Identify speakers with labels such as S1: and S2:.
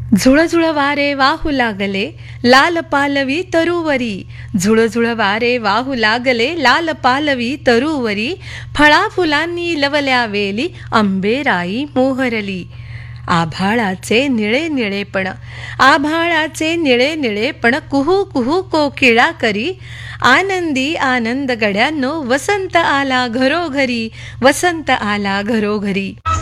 S1: झुळझुळ वारे वाहू लागले लाल पालवी तरुवरी, झुळझुळ वारे वाहू लागले लाल पालवी तरुवरी, फळा फुलांनी लवल्या वेली आंबेराई मोहरली. आभाळाचे निळे निळेपण, आभाळाचे निळे निळेपण, कुहू कुहू कोकिळा करी, आनंदी आनंद गड्यांनो, वसंत आला घरोघरी, वसंत आला घरोघरी.